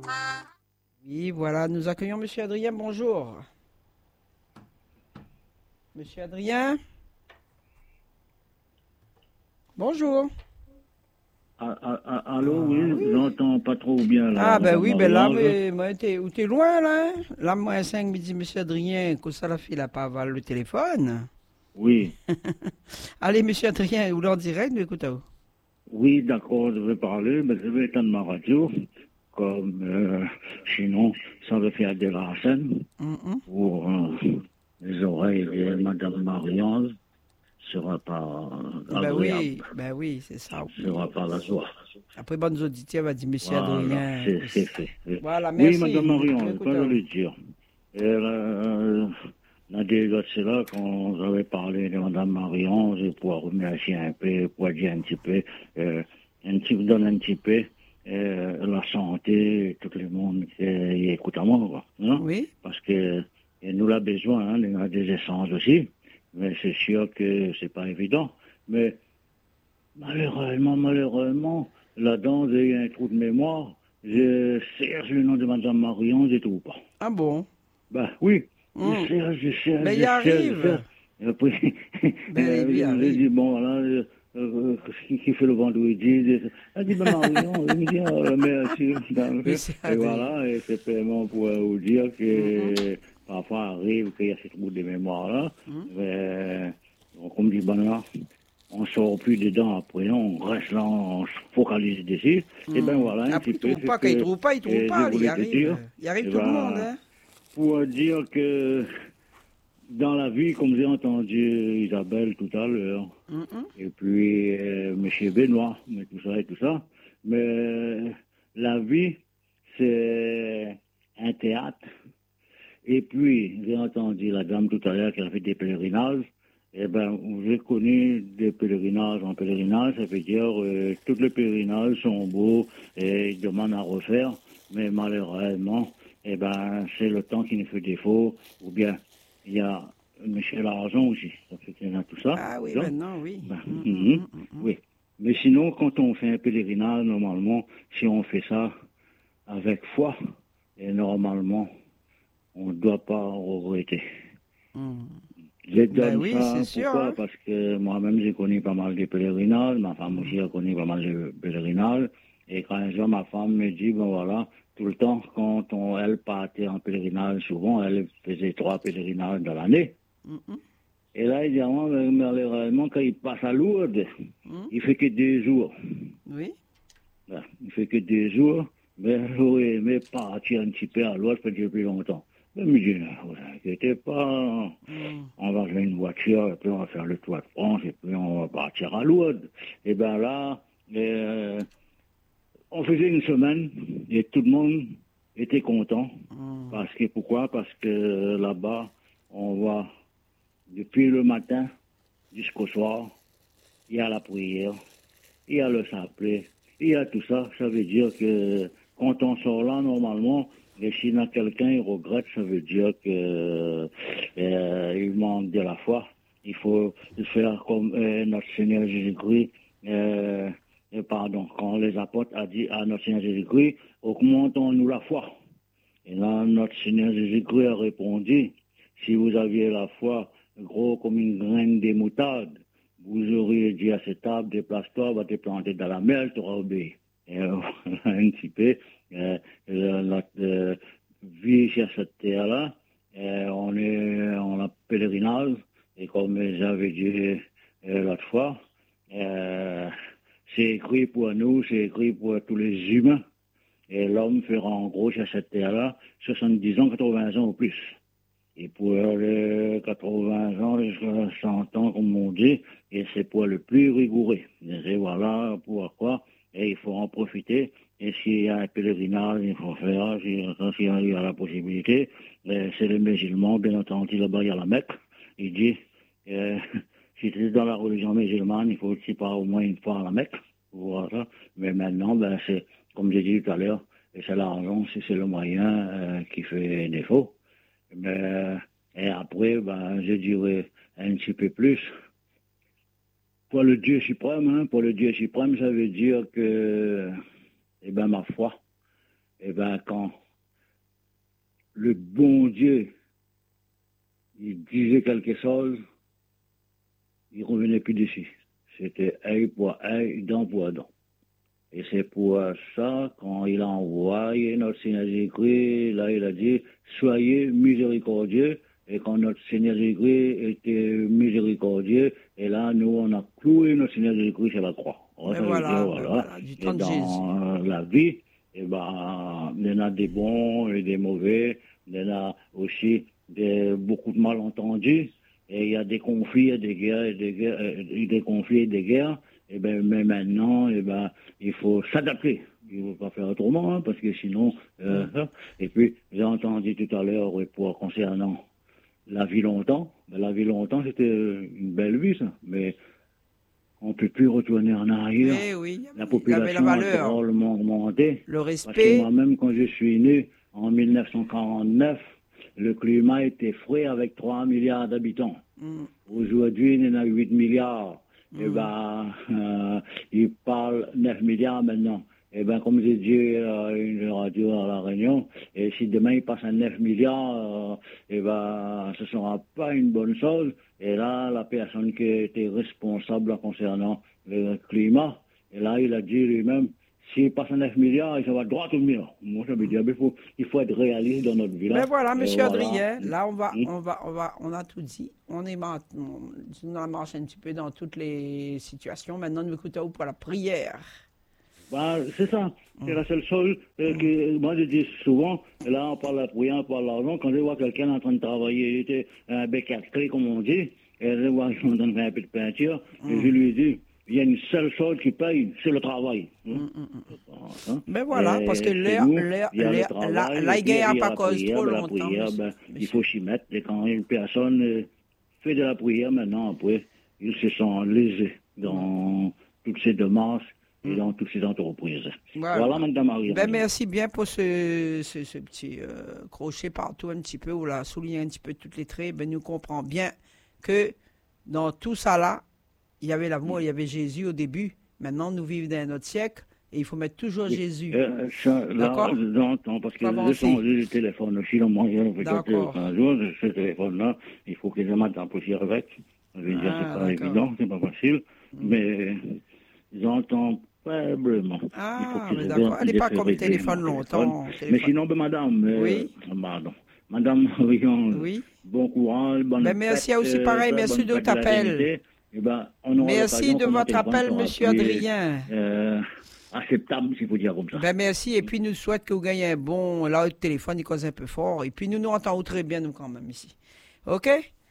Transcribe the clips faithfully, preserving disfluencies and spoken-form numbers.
Oui, voilà, nous accueillons Monsieur Adrien, bonjour. Monsieur Adrien, bonjour. Ah, ah, ah, allô, Ah oui, oui. j'entends pas trop bien, là, Ah ben Madame oui, ben là, Marie-Ange. mais, mais t'es, où t'es loin là, hein? Là, moi, cinq me dit Monsieur Adrien, que ça la fait la pas le téléphone. Oui, Allez, Monsieur Adrien, ou en direct, nous écoutons. oui, d'accord, je vais parler, mais je vais éteindre ma radio, comme, euh, sinon, ça va faire des racines Mhm. pour euh, les oreilles de Madame Marie-Ange. Sera pas Ben agréable, oui, ben oui, c'est ça, oui. sera pas la joie. Après, bonnes auditeurs, va dire Monsieur Voilà, Adrien. c'est que c'est c'est- fait. Oui, Voilà, oui, Madame merci, nous Marie-Ange, pas de écoutons. le dire. Et, euh, la délégation là, quand j'avais parlé de Madame Marion, je pourrais remercier un peu, pour dire un petit peu, euh, un petit, donne un petit peu, euh, la santé, tout le monde qui écoute à moi, quoi, hein? Oui, Parce que et nous l'a besoin, hein, on a des essences aussi, mais c'est sûr que c'est pas évident. Mais malheureusement, malheureusement, là-dedans, j'ai eu un trou de mémoire. Je cherche le nom de Madame Marion, je ne trouve pas. ah bon. Ben oui, je Hmm. cherche, je cherche, Ben il je cherche, je arrive. cherche. Et après, Ben les vies euh, j'ai dit, arrivent. bon, là, euh, euh, qui, qui fait le vendredi? Elle dit, ben Marion, elle me dit, ah, merci. Monsieur Et Adrien. voilà, et c'est vraiment pour vous dire Mhm. que parfois arrive qu'il y a ce trou de mémoire-là. Hmm. Mais, donc, on me dit, ben là, on sort plus dedans après, on reste là, on se focalise dessus. Et ben Hmm. voilà un Après, petit il peu trouve ce pas. Quand il que trouve pas, il trouve euh, je pas. Il voulais te dire. arrive. Il arrive Et tout le monde, ben, hein. pour dire que dans la vie, comme j'ai entendu Isabelle tout à l'heure, Mhm. et puis euh, M. Benoît, mais tout ça et tout ça, mais la vie, c'est un théâtre. Et puis, j'ai entendu la dame tout à l'heure qui a fait des pèlerinages. Eh bien, j'ai connu des pèlerinages en pèlerinage, ça veut dire euh, tous les pèlerinages sont beaux et ils demandent à refaire, mais malheureusement, eh ben, c'est le temps qui nous fait défaut, ou bien il y a Monsieur l'argent aussi, ça fait qu'il y en a tout ça, Ah oui, dedans. maintenant, oui. Ben, Mhm, mhm, mhm, mhm. oui. Mais sinon, quand on fait un pèlerinage, normalement, si on fait ça avec foi, et normalement, on ne doit pas regretter. Mhm. Je Ben donne oui, c'est ça, sûr, pourquoi? hein. Parce que moi-même, j'ai connu pas mal de pèlerinages, ma femme aussi a connu pas mal de pèlerinages, et quand un jour, ma femme me dit, ben voilà, tout le temps, quand on, elle partait en pèlerinage, souvent, elle faisait trois pèlerinages dans l'année. Mhm, Et là, évidemment, malheureusement, quand il passe à Lourdes, mhm. il fait que deux jours. Oui. Voilà. Il fait que deux jours, mais j'aurais aimé partir un petit peu à Lourdes depuis longtemps. Mais je me dis, ne vous inquiétez pas, Mhm. on va faire une voiture, et puis on va faire le tour de France, et puis on va partir à Lourdes. Et bien là, euh, on faisait une semaine, et tout le monde était content. Mhm. Parce que, pourquoi? Parce que là-bas, on va, depuis le matin jusqu'au soir, il y a la prière, il y a le chapelet, il y a tout ça. Ça veut dire que quand on sort là, normalement, et s'il y a quelqu'un qui regrette, ça veut dire que euh, il manque de la foi. Il faut faire comme euh, notre Seigneur Jésus-Christ, euh, euh, pardon, quand les apôtres a dit à notre Seigneur Jésus-Christ, augmentons-nous la foi. Et là, notre Seigneur Jésus-Christ a répondu, si vous aviez la foi gros comme une graine de moutarde, vous auriez dit à cette table, déplace-toi, va te planter dans la mer, tu auras obéi. Et euh, un petit peu, euh, euh, notre euh, vie sur cette terre-là, euh, on est en a pèlerinage, et comme j'avais dit euh, l'autre fois, euh, c'est écrit pour nous, c'est écrit pour tous les humains. Et l'homme fera en gros sur cette terre-là soixante-dix ans, quatre-vingts ans ou plus. Et pour les quatre-vingts ans, jusqu'à cent ans, comme on dit, et c'est pour le plus rigoureux. Et voilà pourquoi. Et il faut en profiter. Et s'il y a un pèlerinage, il faut faire, s'il y a la possibilité, c'est les musulmans, bien entendu, là-bas, il y a la Mecque. Il dit, euh, si tu es dans la religion musulmane, il faut aussi pas au moins une fois à la Mecque. Voilà. Mais maintenant, ben, c'est, comme j'ai dit tout à l'heure, c'est l'argent, c'est le moyen euh, qui fait défaut. Mais, et après, ben, je dirais un petit peu plus. Pour le Dieu suprême, hein, pour le Dieu suprême, ça veut dire que, eh ben, ma foi, eh bien, quand le bon Dieu, il disait quelque chose, il ne revenait plus d'ici. C'était œil pour œil, dent pour dent. Et c'est pour ça, quand il a envoyé notre Seigneur Jésus-Christ, là, il a dit, soyez miséricordieux. Et quand notre Seigneur Jésus-Christ était miséricordieux, et là, nous, on a cloué notre Seigneur Jésus-Christ sur la croix. Mais voilà, dire, voilà. voilà, du temps et de dans Jésus. la vie, eh ben, il y en a des bons et des mauvais, il y en a aussi des, beaucoup de malentendus, et il y a des conflits, et des guerres, et des, guerres, et des conflits et des guerres. Et ben, mais maintenant, eh ben, il faut s'adapter. Il ne faut pas faire autrement, hein, parce que sinon, euh, mm. Et puis, j'ai entendu tout à l'heure, pour concernant la vie longtemps. Ben, la vie longtemps, c'était une belle vie, ça. Mais on ne peut plus retourner en arrière. Mais oui, la population la a drôlement augmenté. Le respect. Parce que moi-même, quand je suis né, en mille neuf cent quarante-neuf, le climat était frais avec trois milliards d'habitants. Mm. Aujourd'hui, il y en a huit milliards. Mm. Et ben, euh, il parle neuf milliards maintenant. Et bien, comme j'ai dit à euh, une radio à La Réunion, et si demain il passe à neuf milliards, euh, et ben, ce ne sera pas une bonne chose. Et là, la personne qui était responsable concernant le climat, et là, il a dit lui-même, s'il passe à neuf milliards, il va droit au mur. Moi, ça veut dire qu'il faut, il faut être réaliste dans notre vie. Mais voilà, monsieur Adrien, voilà. Là, on va, on va, on va, on a tout dit. On est maintenant, on a marché un petit peu dans toutes les situations. Maintenant, nous écoutons pour la prière. Bah, c'est ça, c'est mmh. la seule chose euh, que moi je dis souvent. Là, on parle de la prière, on parle de l'argent. Quand je vois quelqu'un en train de travailler, il était un bec à clé, comme on dit, et je vois qu'il est en train de faire un peu de peinture, mmh. et je lui dis, il y a une seule chose qui paye, c'est le travail. Mmh. Hein? Mais voilà, et parce que l'air, l'air, l'air, là, il gagne pas cause trop longtemps. Prière, ben, il faut s'y mettre. Et quand une personne euh, fait de la prière, maintenant, après, il se sent lésé dans toutes ses démarches. Et dans toutes ces entreprises. Voilà, voilà Madame Marie. Ben, merci bien pour ce, ce, ce petit euh, crochet partout un petit peu, où là, souligner un petit peu toutes les traits. Ben, nous comprenons bien que dans tout ça là, il y avait l'amour, il y avait Jésus au début. Maintenant, nous vivons dans un autre siècle et il faut mettre toujours oui. Jésus. Euh, ça, D'accord. J'entends, parce que j'ai changé de téléphone aussi, le moyen, peut-être un jour, ce téléphone-là, il faut que je mette un peu avec. Je veux dire, ah, c'est pas évident, c'est pas facile, mmh. mais j'entends faiblement. Ah, mais d'accord. Elle n'est pas comme téléphone longtemps. Téléphone. Mais sinon, ben, madame, oui. euh, pardon. Madame, oui. bon courant, bonne ben, merci fête, aussi, pareil, euh, merci de votre appel. Eh ben, merci de votre appel, monsieur Adrien. Euh, acceptable, s'il faut dire comme ça. Ben, merci, et puis nous souhaitons que vous gagnez un bon, là, le téléphone, il cause un peu fort, et puis nous nous entendons très bien, nous, quand même, ici. OK?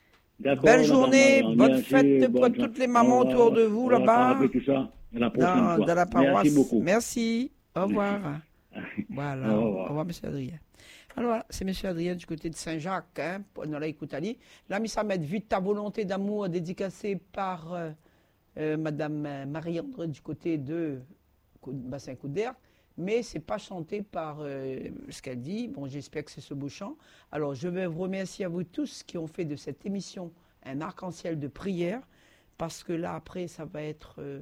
Belle journée, madame, bonne merci, fête pour bonne toutes les mamans euh, autour de vous, là-bas. Tout ça. La dans, fois. dans la paroisse. Merci beaucoup. Merci. Au revoir. Voilà. Au revoir. Au revoir, M. Adrien. Alors, voilà, c'est M. Adrien du côté de Saint-Jacques, hein, dans la Écoutanie. Là, mis ça met vite ta volonté d'amour, dédicacée par euh, euh, Mme Marie-André du côté de Bassin-Couder. Mais ce n'est pas chanté par euh, ce qu'elle dit. Bon, j'espère que c'est ce beau chant. Alors, je vais vous remercier à vous tous qui ont fait de cette émission un arc-en-ciel de prière. Parce que là, après, ça va être... Euh,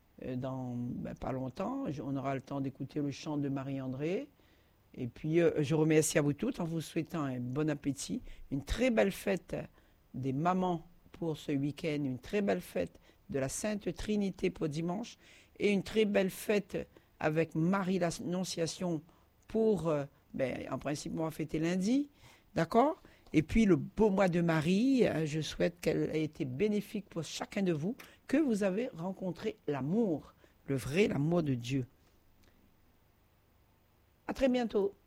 dans ben, pas longtemps, on aura le temps d'écouter le chant de Marie-André. Et puis, euh, je remercie à vous toutes en vous souhaitant un bon appétit, une très belle fête des mamans pour ce week-end, une très belle fête de la Sainte Trinité pour dimanche, et une très belle fête avec Marie l'Annonciation pour, euh, ben, en principe, on va fêter lundi, d'accord ? Et puis, le beau mois de Marie, je souhaite qu'elle ait été bénéfique pour chacun de vous, que vous avez rencontré l'amour, le vrai, l'amour de Dieu. À très bientôt.